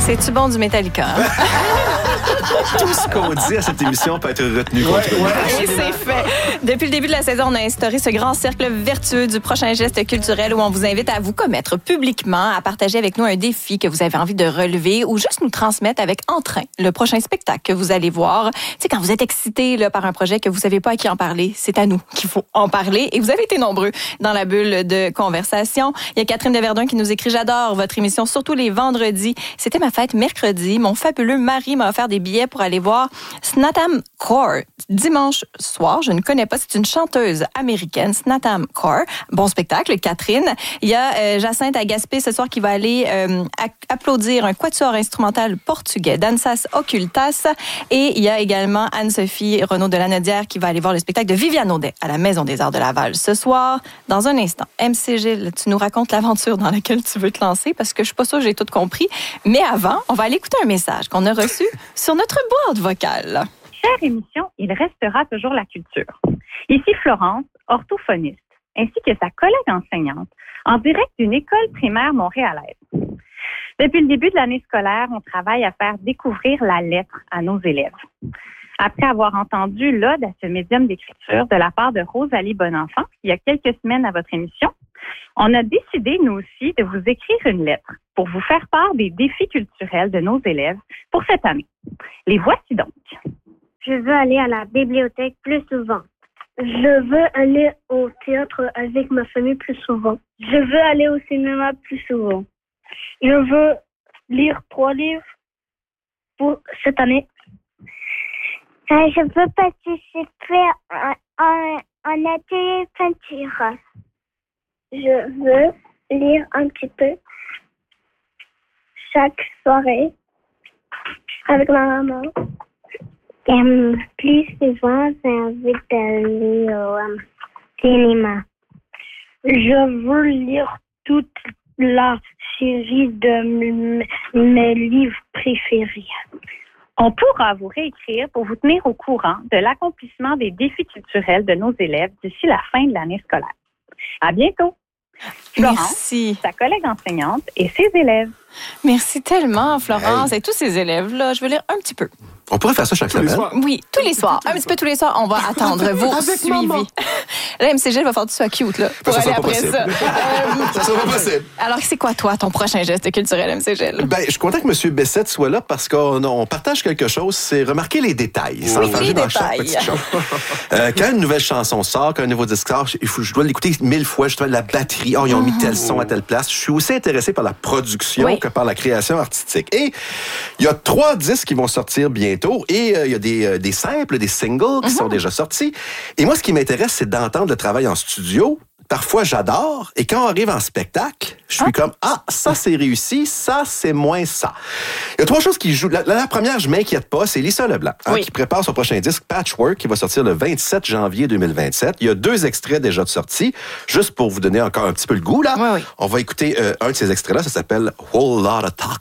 C'est-tu bon du Metallica? Hein? Tout ce qu'on dit à cette émission peut être retenu contre nous. Et c'est fait. Depuis le début de la saison, on a instauré ce grand cercle vertueux du prochain geste culturel où on vous invite à vous commettre publiquement, à partager avec nous un défi que vous avez envie de relever ou juste nous transmettre avec entrain le prochain spectacle que vous allez voir. Tu sais, quand vous êtes excité là, par un projet que vous savez pas à qui en parler, c'est à nous qu'il faut en parler. Et vous avez été nombreux dans la bulle de conversation. Il y a Catherine de Verdun qui nous écrit « J'adore votre émission, surtout les vendredis. C'était ma fête mercredi. Mon fabuleux mari m'a offert des billets pour aller voir Snatam Kaur dimanche soir. Je ne connais pas, c'est une chanteuse américaine, Snatam Kaur. Bon spectacle, Catherine. Il y a Jacinthe à Gaspé ce soir qui va aller applaudir un quatuor instrumental portugais, Danças Ocultas. Et il y a également Anne-Sophie Renaud de Lanaudière qui va aller voir le spectacle de Viviane Audet à la Maison des Arts de Laval ce soir. Dans un instant, MC Gilles, tu nous racontes l'aventure dans laquelle tu veux te lancer parce que je suis pas sûre que j'ai tout compris. Mais avant, on va aller écouter un message qu'on a reçu sur notre boîte vocale. Chère émission, il restera toujours la culture. Ici Florence, orthophoniste, ainsi que sa collègue enseignante, en direct d'une école primaire montréalaise. Depuis le début de l'année scolaire, on travaille à faire découvrir la lettre à nos élèves. Après avoir entendu l'ode à ce médium d'écriture de la part de Rosalie Bonenfant, il y a quelques semaines à votre émission, on a décidé, nous aussi, de vous écrire une lettre pour vous faire part des défis culturels de nos élèves pour cette année. Les voici donc. Je veux aller à la bibliothèque plus souvent. Je veux aller au théâtre avec ma famille plus souvent. Je veux aller au cinéma plus souvent. Je veux lire 3 livres pour cette année. Je veux participer à un atelier peinture. Je veux lire un petit peu chaque soirée avec ma maman. Plus souvent, j'ai envie d'aller au cinéma. Je veux lire toute la série de mes livres préférés. On pourra vous réécrire pour vous tenir au courant de l'accomplissement des défis culturels de nos élèves d'ici la fin de l'année scolaire. À bientôt! Florence, Merci. sa collègue enseignante et ses élèves. Merci tellement, Florence, et tous ces élèves-là. Je veux lire un petit peu. On pourrait faire ça chaque semaine. Oui, tous les soirs. Un petit peu tous les soirs. On va attendre vos suivis. Là, MC Gilles va faire que tu sois cute, là, pour aller après ça. Ça sera pas possible. Alors, c'est quoi, toi, ton prochain geste culturel, MC Gilles? Ben, je suis content que M. Bessette soit là parce qu'on partage quelque chose, c'est remarquer les détails. Oui, les dans chaque détails. petite chose. Quand une nouvelle chanson sort, quand un nouveau disque sort, je dois l'écouter 1000 fois. Je dois la batterie. Oh, ils ont mis tel son à telle place. Je suis aussi intéressé par la production que par la création artistique. Et il y a 3 disques qui vont sortir bientôt et il y a des simples, des singles qui sont déjà sortis. Et moi, ce qui m'intéresse, c'est d'entendre le travail en studio. Parfois, j'adore. Et quand on arrive en spectacle, je suis comme, ça, c'est réussi. Ça, c'est moins ça. Il y a 3 choses qui jouent. La première, je m'inquiète pas, c'est Lisa Leblanc, qui prépare son prochain disque, Patchwork, qui va sortir le 27 janvier 2027. Il y a 2 extraits déjà de sortie. Juste pour vous donner encore un petit peu le goût, là. Oui. On va écouter un de ces extraits-là. Ça s'appelle Whole Lotta Talking.